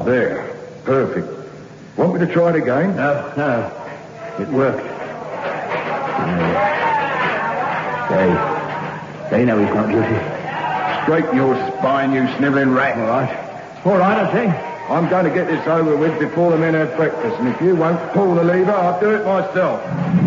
there. Perfect. Want me to try it again? No. It worked. They know he's not guilty. Straighten your spine, you snivelling rat. All right, I say. I'm going to get this over with before the men have breakfast, and if you won't pull the lever, I'll do it myself.